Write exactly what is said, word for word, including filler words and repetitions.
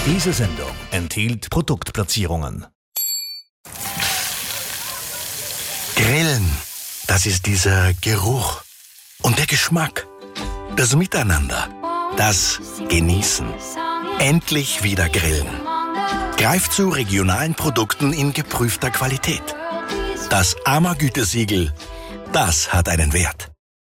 Diese Sendung enthielt Produktplatzierungen. Grillen, das ist dieser Geruch und der Geschmack, das Miteinander, das Genießen. Endlich wieder grillen. Greift zu regionalen Produkten in geprüfter Qualität. Das A M A Gütesiegel, das hat einen Wert.